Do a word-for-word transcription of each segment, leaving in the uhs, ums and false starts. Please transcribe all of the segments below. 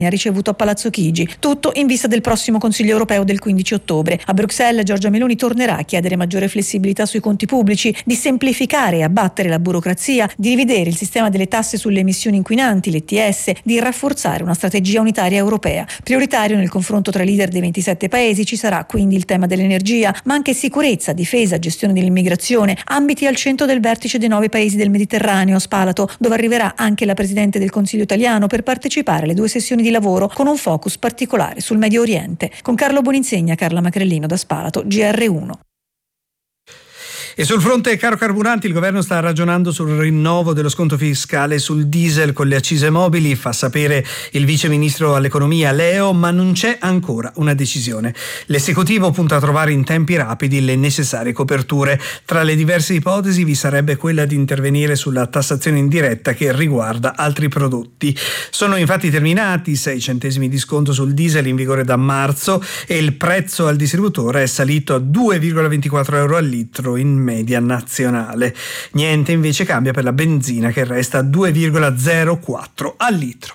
ha ricevuto a Palazzo Chigi, tutto in vista del prossimo Consiglio europeo del quindici ottobre. A Bruxelles Giorgia Meloni tornerà a chiedere maggiore flessibilità sui conti pubblici, di semplificare e abbattere la burocrazia, di rivedere il sistema delle tasse sulle emissioni inquinanti, l'E T S, di rafforzare una strategia unitaria europea. Prioritario nel confronto tra i leader dei ventisette paesi ci sarà quindi il tema dell'energia, ma anche sicurezza, difesa, gestione dell'immigrazione, ambiti al centro del vertice dei nove paesi del Mediterraneo a Spalato, dove arriverà anche la Presidente del Consiglio italiano per partecipare alle due sessioni di lavoro con un focus particolare sul Medio Oriente. Con Carlo Boninsegna, Carla Macrellino da Spalato, G R uno. E sul fronte caro carburanti il governo sta ragionando sul rinnovo dello sconto fiscale sul diesel con le accise mobili, fa sapere il vice ministro all'economia Leo, ma non c'è ancora una decisione. L'esecutivo punta a trovare in tempi rapidi le necessarie coperture. Tra le diverse ipotesi vi sarebbe quella di intervenire sulla tassazione indiretta che riguarda altri prodotti. Sono infatti terminati i sei centesimi di sconto sul diesel in vigore da marzo e il prezzo al distributore è salito a due virgola ventiquattro euro al litro in media nazionale. Niente invece cambia per la benzina che resta a due virgola zero quattro al litro.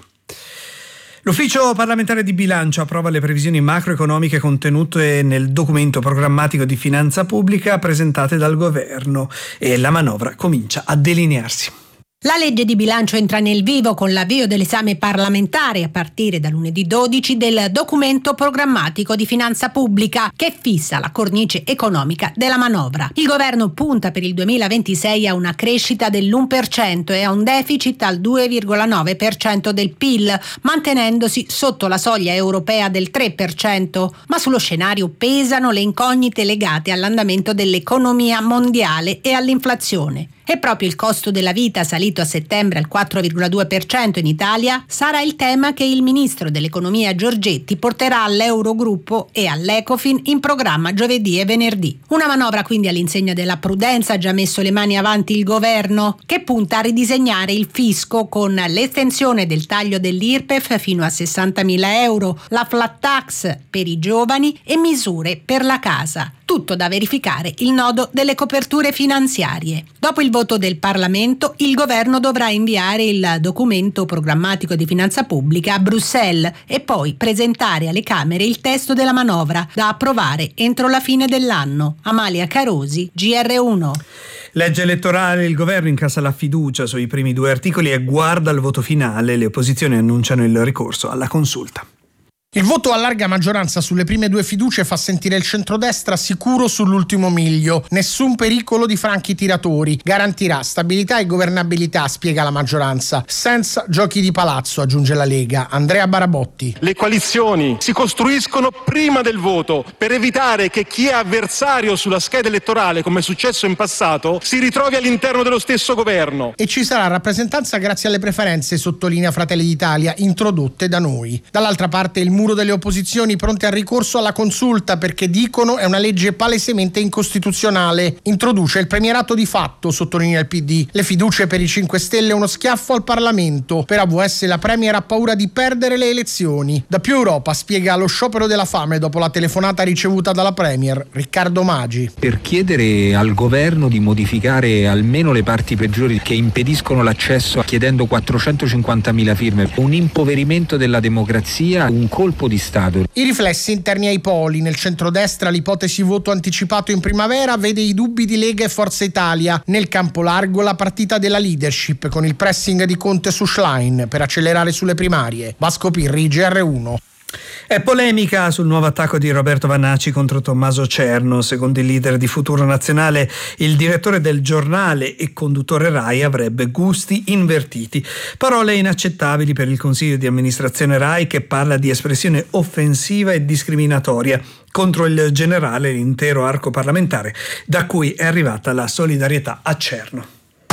L'Ufficio parlamentare di bilancio approva le previsioni macroeconomiche contenute nel documento programmatico di finanza pubblica presentate dal governo e la manovra comincia a delinearsi. La legge di bilancio entra nel vivo con l'avvio dell'esame parlamentare a partire da lunedì dodici del documento programmatico di finanza pubblica che fissa la cornice economica della manovra. Il governo punta per il duemilaventisei a una crescita dell'uno per cento e a un deficit al due virgola nove per cento del P I L, mantenendosi sotto la soglia europea del tre per cento. Ma sullo scenario pesano le incognite legate all'andamento dell'economia mondiale e all'inflazione. E proprio il costo della vita, salito a settembre al quattro virgola due per cento in Italia, sarà il tema che il ministro dell'economia Giorgetti porterà all'Eurogruppo e all'Ecofin in programma giovedì e venerdì. Una manovra quindi all'insegna della prudenza, ha già messo le mani avanti il governo, che punta a ridisegnare il fisco con l'estensione del taglio dell'I R P E F fino a sessantamila euro, la flat tax per i giovani e misure per la casa. Tutto da verificare il nodo delle coperture finanziarie. Dopo il voto del Parlamento, il governo dovrà inviare il documento programmatico di finanza pubblica a Bruxelles e poi presentare alle Camere il testo della manovra da approvare entro la fine dell'anno. Amalia Carosi, G R uno. Legge elettorale, il governo incassa la fiducia sui primi due articoli e guarda al voto finale. Le opposizioni annunciano il ricorso alla consulta. Il voto a larga maggioranza sulle prime due fiducie fa sentire il centrodestra sicuro sull'ultimo miglio. Nessun pericolo di franchi tiratori. Garantirà stabilità e governabilità, spiega la maggioranza. Senza giochi di palazzo, aggiunge la Lega. Andrea Barabotti. Le coalizioni si costruiscono prima del voto per evitare che chi è avversario sulla scheda elettorale, come è successo in passato, si ritrovi all'interno dello stesso governo. E ci sarà rappresentanza grazie alle preferenze, sottolinea Fratelli d'Italia, introdotte da noi. Dall'altra parte il muro delle opposizioni pronte al ricorso alla consulta perché dicono è una legge palesemente incostituzionale. Introduce il premierato di fatto, sottolinea il P D. Le fiducie per i cinque Stelle uno schiaffo al Parlamento. Per A V S la Premier ha paura di perdere le elezioni. Da Più Europa spiega lo sciopero della fame dopo la telefonata ricevuta dalla Premier. Riccardo Magi. Per chiedere al governo di modificare almeno le parti peggiori che impediscono l'accesso, chiedendo quattrocentocinquantamila firme, un impoverimento della democrazia, un colpo di Stato. I riflessi interni ai poli. Nel centrodestra l'ipotesi voto anticipato in primavera vede i dubbi di Lega e Forza Italia. Nel campo largo la partita della leadership con il pressing di Conte su Schlein per accelerare sulle primarie. Vasco Pirri, G R uno. È polemica sul nuovo attacco di Roberto Vannacci contro Tommaso Cerno. Secondo il leader di Futuro Nazionale, il direttore del giornale e conduttore Rai avrebbe gusti invertiti. Parole inaccettabili per il consiglio di amministrazione Rai, che parla di espressione offensiva e discriminatoria contro il generale e l'intero arco parlamentare, da cui è arrivata la solidarietà a Cerno.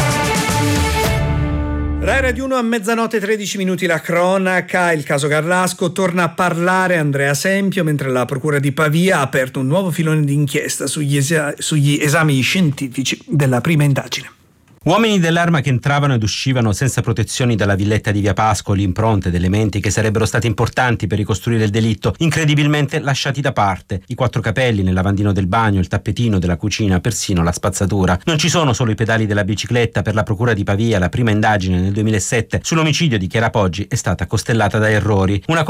Rai Radio uno a mezzanotte tredici minuti la cronaca, il caso Garlasco, torna a parlare Andrea Sempio, mentre la procura di Pavia ha aperto un nuovo filone di inchiesta sugli, esa- sugli esami scientifici della prima indagine. Uomini dell'arma che entravano ed uscivano senza protezioni dalla villetta di Via Pascoli, impronte ed elementi che sarebbero stati importanti per ricostruire il delitto, incredibilmente lasciati da parte. I quattro capelli nel lavandino del bagno, il tappetino della cucina, persino la spazzatura. Non ci sono solo i pedali della bicicletta. Per la procura di Pavia la prima indagine nel duemilasette sull'omicidio di Chiara Poggi è stata costellata da errori. Una